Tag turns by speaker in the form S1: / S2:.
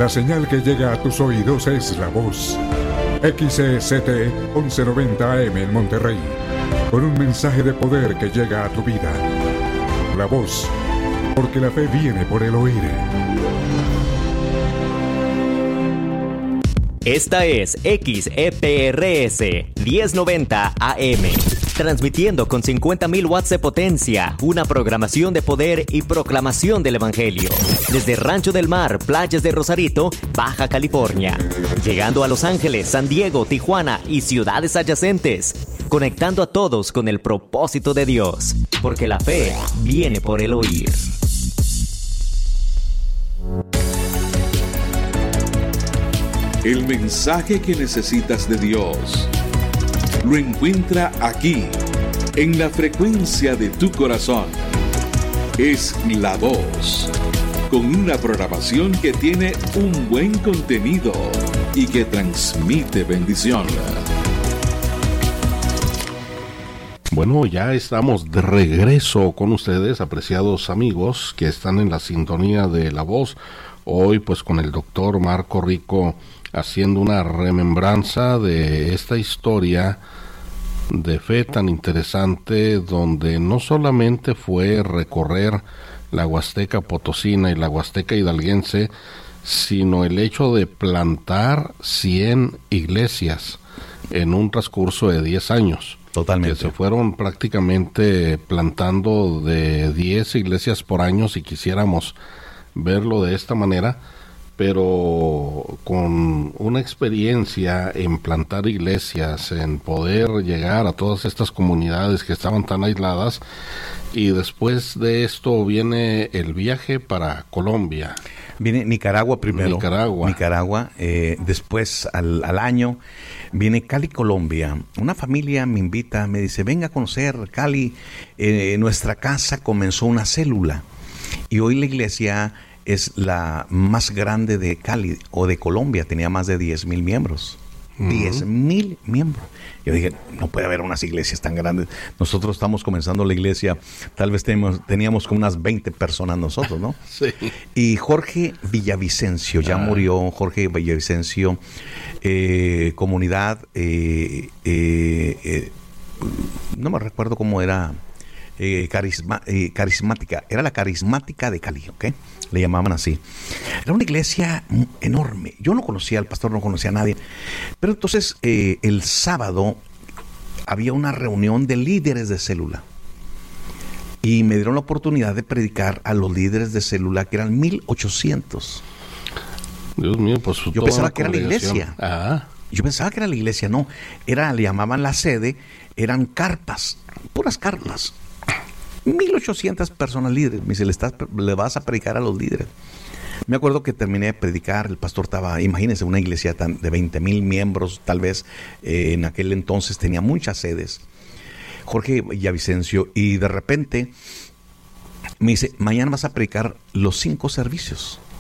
S1: La señal que llega a tus oídos es La Voz. XCT 1190 AM en Monterrey. Con un mensaje de poder que llega a tu vida. La Voz. Porque la fe viene por el oír.
S2: Esta es XEPRS 1090 AM, transmitiendo con 50.000 watts de potencia, una programación de poder y proclamación del Evangelio, desde Rancho del Mar, playas de Rosarito, Baja California, llegando a Los Ángeles, San Diego, Tijuana y ciudades adyacentes, conectando a todos con el propósito de Dios, porque la fe viene por el oír.
S3: El mensaje que necesitas de Dios lo encuentra aquí, en la frecuencia de tu corazón. Es La Voz, con una programación que tiene un buen contenido y que transmite bendición.
S4: Bueno, ya estamos de regreso con ustedes, apreciados amigos que están en la sintonía de La Voz. Hoy pues con el doctor Marco Rico haciendo una remembranza de esta historia de fe tan interesante, donde no solamente fue recorrer la Huasteca Potosina y la Huasteca Hidalguense, sino el hecho de plantar 100 iglesias en un transcurso de 10 años.
S5: Totalmente.
S4: Que se fueron prácticamente plantando de 10 iglesias por año, si quisiéramos verlo de esta manera, pero con una experiencia en plantar iglesias, en poder llegar a todas estas comunidades que estaban tan aisladas. Y después de esto viene el viaje para Colombia.
S5: Viene Nicaragua primero. Nicaragua. Después al año viene Cali, Colombia. Una familia me invita, me dice, venga a conocer Cali. Nuestra casa comenzó una célula. Y hoy la iglesia es la más grande de Cali o de Colombia. Tenía más de 10,000 miembros. 10,000 miembros. Yo dije, no puede haber unas iglesias tan grandes. Nosotros estamos comenzando la iglesia, tal vez teníamos como unas 20 personas nosotros, ¿no?
S4: Sí.
S5: Y Jorge Villavicencio, ya murió Jorge Villavicencio, comunidad, no me recuerdo cómo era, carismática, era la carismática de Cali, ¿ok? Le llamaban así. Era una iglesia enorme. Yo no conocía al pastor, no conocía a nadie. Pero entonces el sábado había una reunión de líderes de célula. Y me dieron la oportunidad de predicar a los líderes de célula, que eran 1,800.
S4: Dios mío, pues
S5: yo pensaba que era la iglesia.
S4: Ah.
S5: Yo pensaba que era la iglesia, no. Le llamaban la sede, eran carpas, puras carpas. 1,800 personas líderes. Me dice, le vas a predicar a los líderes. Me acuerdo que terminé de predicar, el pastor estaba, imagínense, una iglesia de 20,000 miembros, tal vez, en aquel entonces tenía muchas sedes. Jorge Villavicencio, y de repente me dice, mañana vas a predicar los 5 servicios.